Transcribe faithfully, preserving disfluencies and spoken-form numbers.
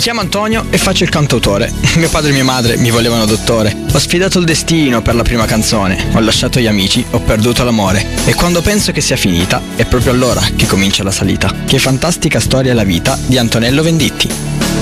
chiamo Antonio e faccio il cantautore. Mio padre e mia madre mi volevano dottore. Ho sfidato il destino per la prima canzone. Ho lasciato gli amici, ho perduto l'amore. E quando penso che sia finita, è proprio allora che comincia la salita. Che fantastica storia è la vita di Antonello Venditti.